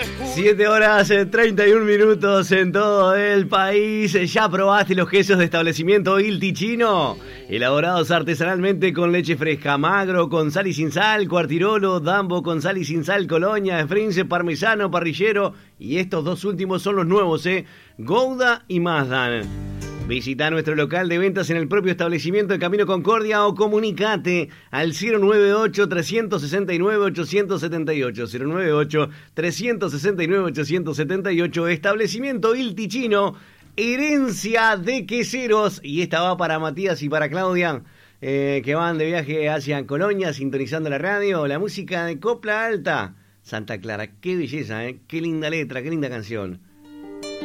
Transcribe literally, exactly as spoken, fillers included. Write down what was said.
siete horas treinta y un minutos en todo el país. ¿Ya probaste los quesos de establecimiento Il Ticino? Elaborados artesanalmente con leche fresca, magro con sal y sin sal, Cuartirolo, Dambo con sal y sin sal, Colonia, Esfrince, Parmesano, Parrillero. Y estos dos últimos son los nuevos, ¿eh? Gouda y Mazdan. Visita nuestro local de ventas en el propio establecimiento de Camino Concordia o comunicate al cero noventa y ocho, tres seis nueve, ocho siete ocho, cero noventa y ocho, tres seis nueve, ocho siete ocho. Establecimiento Il Ticino, herencia de queseros. Y esta va para Matías y para Claudia, eh, que van de viaje hacia Colonia, sintonizando la radio. La música de Copla Alta, Santa Clara. Qué belleza, ¿eh? Qué linda letra, qué linda canción.